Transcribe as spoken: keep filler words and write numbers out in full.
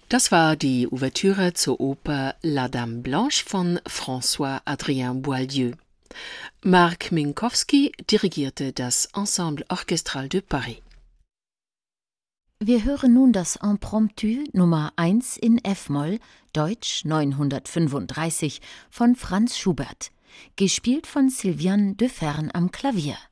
Das war die Ouvertüre zur Oper La Dame Blanche von François-Adrien Boieldieu. Marc Minkowski dirigierte das Ensemble Orchestral de Paris. Wir hören nun das Impromptu Nummer eins in F-Moll, Deutsch neunhundertfünfunddreißig, von Franz Schubert, gespielt von Sylviane Defern am Klavier.